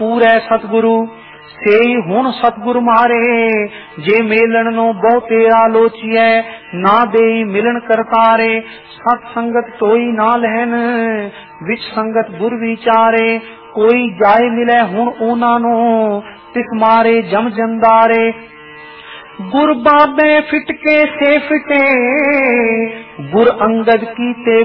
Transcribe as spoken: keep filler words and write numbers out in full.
पूरै सतगुरु सेई हुण सतगुरु मारे। जे मेलन नो बहुते आलोचिए ना देई मिलन करतारे। सत संगत तोई ना लहन विच संगत गुर विचारे। कोई जाए मिले हुण ओना नो तिस मारे जम जंदारे। गुर बाबे फिटके से फिटे गुर अंगद कीते